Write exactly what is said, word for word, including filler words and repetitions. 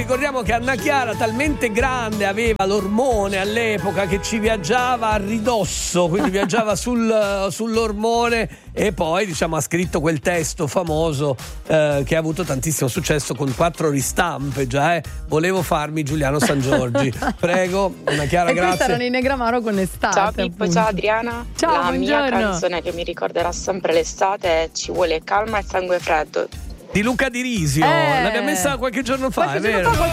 ricordiamo che Anna Chiara, talmente grande, aveva l'ormone all'epoca che ci viaggiava a ridosso, quindi viaggiava sul, sull'ormone, e poi diciamo ha scritto quel testo famoso eh, che ha avuto tantissimo successo con quattro ristampe già, eh. Volevo farmi Giuliano Sangiorgi. Prego, Anna Chiara, e grazie. questa era Nina Gramaro con Estate. Ciao Pippo, appunto. ciao Adriana. Ciao, La buongiorno. mia canzone che mi ricorderà sempre l'estate è Ci vuole calma e sangue freddo Di Luca Di Risio, Eh. l'abbiamo messa qualche giorno fa, Qualche è giorno vero? fa